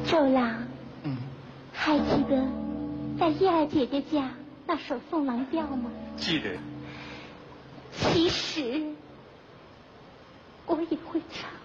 周郎，还记得在叶儿姐姐家那首《凤郎调》吗？ 记得。 其实我也会唱。